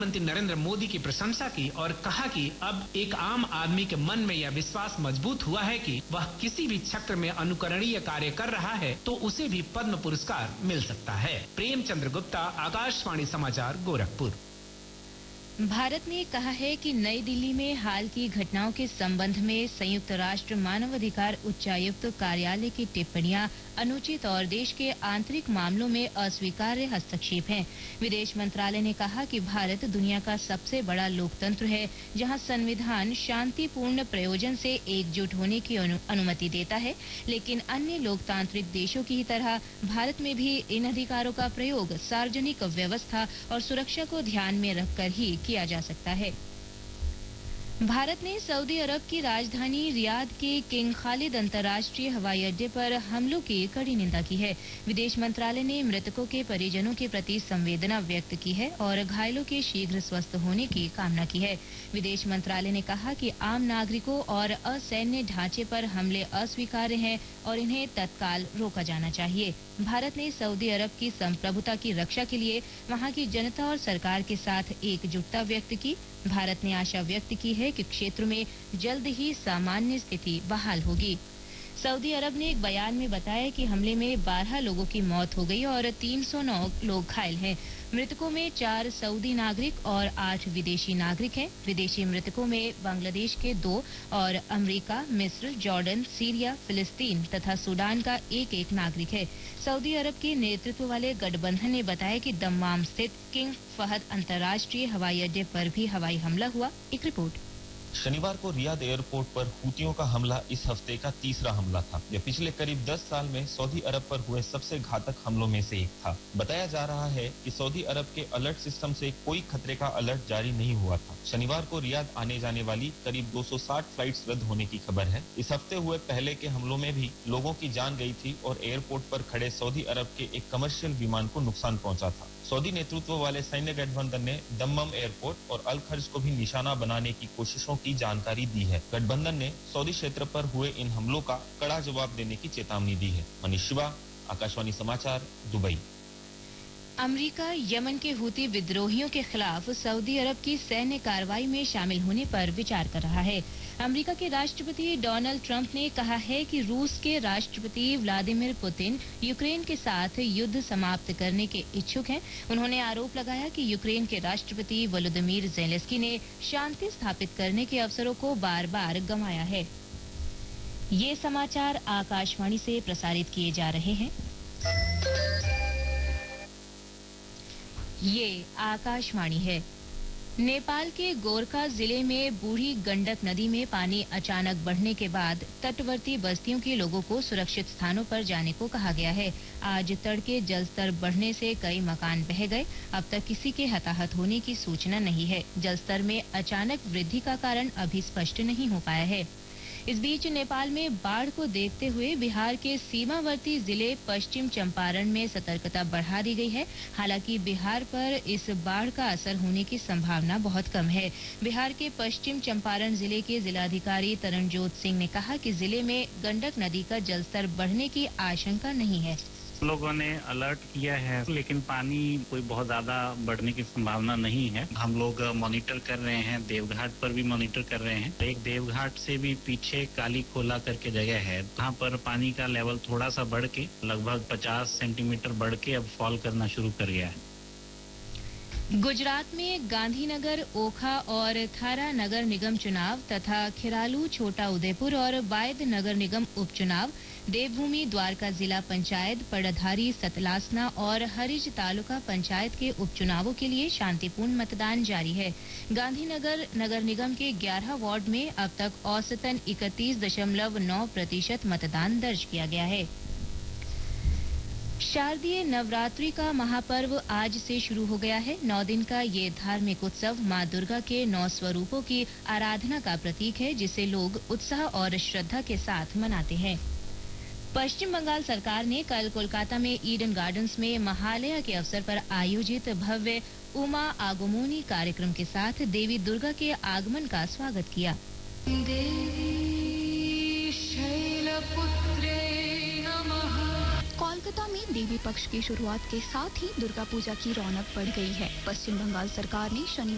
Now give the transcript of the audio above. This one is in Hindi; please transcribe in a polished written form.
प्रधानमंत्री नरेंद्र मोदी की प्रशंसा की और कहा कि अब एक आम आदमी के मन में यह विश्वास मजबूत हुआ है कि वह किसी भी क्षेत्र में अनुकरणीय कार्य कर रहा है तो उसे भी पद्म पुरस्कार मिल सकता है। प्रेमचंद्र गुप्ता, आकाशवाणी समाचार, गोरखपुर। भारत ने कहा है कि नई दिल्ली में हाल की घटनाओं के संबंध में संयुक्त राष्ट्र मानवाधिकार उच्चायुक्त कार्यालय की टिप्पणियां अनुचित और देश के आंतरिक मामलों में अस्वीकार्य हस्तक्षेप हैं। विदेश मंत्रालय ने कहा कि भारत दुनिया का सबसे बड़ा लोकतंत्र है, जहां संविधान शांतिपूर्ण प्रयोजन से एकजुट होने की अनुमति देता है, लेकिन अन्य लोकतांत्रिक देशों की ही तरह भारत में भी इन अधिकारों का प्रयोग सार्वजनिक व्यवस्था और सुरक्षा को ध्यान में रखकर ही किया जा सकता है। भारत ने सऊदी अरब की राजधानी रियाद के किंग खालिद अंतर्राष्ट्रीय हवाई अड्डे पर हमलों की कड़ी निंदा की है। विदेश मंत्रालय ने मृतकों के परिजनों के प्रति संवेदना व्यक्त की है और घायलों के शीघ्र स्वस्थ होने की कामना की है। विदेश मंत्रालय ने कहा कि आम नागरिकों और असैन्य ढांचे पर हमले अस्वीकार्य हैं और इन्हें तत्काल रोका जाना चाहिए। भारत ने सऊदी अरब की संप्रभुता की रक्षा के लिए वहां की जनता और सरकार के साथ एकजुटता व्यक्त की। भारत ने आशा व्यक्त की है कि क्षेत्र में जल्द ही सामान्य स्थिति बहाल होगी। सऊदी अरब ने एक बयान में बताया कि हमले में 12 लोगों की मौत हो गई और 309 लोग घायल हैं। मृतकों में 4 सऊदी नागरिक और 8 विदेशी नागरिक हैं। विदेशी मृतकों में बांग्लादेश के 2 और अमेरिका, मिस्र, जॉर्डन, सीरिया, फिलिस्तीन तथा सूडान का एक नागरिक है। सऊदी अरब के नेतृत्व वाले गठबंधन ने बताया कि दम्माम स्थित किंग फहद अंतर्राष्ट्रीय हवाई अड्डे पर भी हवाई हमला हुआ। एक रिपोर्ट। शनिवार को रियाद एयरपोर्ट पर हूतियों का हमला इस हफ्ते का तीसरा हमला था। यह पिछले करीब 10 साल में सऊदी अरब पर हुए सबसे घातक हमलों में से एक था। बताया जा रहा है कि सऊदी अरब के अलर्ट सिस्टम से कोई खतरे का अलर्ट जारी नहीं हुआ था। शनिवार को रियाद आने जाने वाली करीब 260 फ्लाइट्स रद्द होने की खबर है। इस हफ्ते हुए पहले के हमलों में भी लोगों की जान गई थी और एयरपोर्ट पर खड़े सऊदी अरब के एक कमर्शियल विमान को नुकसान पहुंचा था। सऊदी नेतृत्व वाले सैन्य गठबंधन ने दम्मम एयरपोर्ट और अल खर्ज को भी निशाना बनाने की कोशिशों की जानकारी दी है। गठबंधन ने सऊदी क्षेत्र पर हुए इन हमलों का कड़ा जवाब देने की चेतावनी दी है। मनीष शिवा, आकाशवाणी समाचार, दुबई। अमेरिका यमन के हूती विद्रोहियों के खिलाफ सऊदी अरब की सैन्य कार्रवाई में शामिल होने पर विचार कर रहा है। अमेरिका के राष्ट्रपति डोनाल्ड ट्रंप ने कहा है कि रूस के राष्ट्रपति व्लादिमीर पुतिन यूक्रेन के साथ युद्ध समाप्त करने के इच्छुक हैं। उन्होंने आरोप लगाया कि यूक्रेन के राष्ट्रपति वोलोदिमीर ज़ेलेंस्की ने शांति स्थापित करने के अवसरों को बार-बार गंवाया है। ये समाचार आकाशवाणी से प्रसारित किए जा रहे हैं। ये आकाशवाणी है। नेपाल के गोरखा जिले में बूढ़ी गंडक नदी में पानी अचानक बढ़ने के बाद तटवर्ती बस्तियों के लोगों को सुरक्षित स्थानों पर जाने को कहा गया है। आज तड़के जलस्तर बढ़ने से कई मकान बह गए। अब तक किसी के हताहत होने की सूचना नहीं है। जलस्तर में अचानक वृद्धि का कारण अभी स्पष्ट नहीं हो पाया है। इस बीच नेपाल में बाढ़ को देखते हुए बिहार के सीमावर्ती जिले पश्चिम चंपारण में सतर्कता बढ़ा दी गई है। हालांकि बिहार पर इस बाढ़ का असर होने की संभावना बहुत कम है। बिहार के पश्चिम चंपारण जिले के जिलाधिकारी तरनजोत सिंह ने कहा कि जिले में गंडक नदी का जलस्तर बढ़ने की आशंका नहीं है। लोगों ने अलर्ट किया है, लेकिन पानी कोई बहुत ज्यादा बढ़ने की संभावना नहीं है। हम लोग मॉनिटर कर रहे हैं, देवघाट पर भी मॉनिटर कर रहे हैं। एक देवघाट से भी पीछे काली खोला करके जगह है, वहाँ पर पानी का लेवल थोड़ा सा बढ़ के लगभग 50 सेंटीमीटर बढ़ के अब फॉल करना शुरू कर गया है। गुजरात में गांधीनगर, ओखा और थारा नगर निगम चुनाव तथा खिरालू, छोटा उदेपुर और बायद नगर निगम उपचुनाव, देवभूमि द्वारका जिला पंचायत, पड़धारी, सतलासना और हरिज तालुका पंचायत के उपचुनावों के लिए शांतिपूर्ण मतदान जारी है। गांधीनगर नगर निगम के 11 वार्ड में अब तक औसतन 31.9% मतदान दर्ज किया गया है। शारदीय नवरात्रि का महापर्व आज से शुरू हो गया है। 9 दिन का ये धार्मिक उत्सव मां दुर्गा के 9 स्वरूपों की आराधना का प्रतीक है, जिसे लोग उत्साह और श्रद्धा के साथ मनाते हैं। पश्चिम बंगाल सरकार ने कल कोलकाता में ईडन गार्डन्स में महालया के अवसर पर आयोजित भव्य उमा आगमनी कार्यक्रम के साथ देवी दुर्गा के आगमन का स्वागत किया। कोलकाता में देवी पक्ष की शुरुआत के साथ ही दुर्गा पूजा की रौनक बढ़ गई है। पश्चिम बंगाल सरकार ने शनिवार